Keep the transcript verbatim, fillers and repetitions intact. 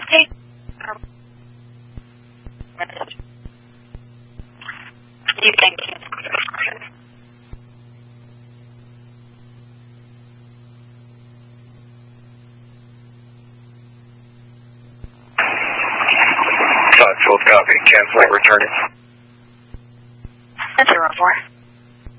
Hey. You think? Five, full copy. Canceling, returning. That's zero four.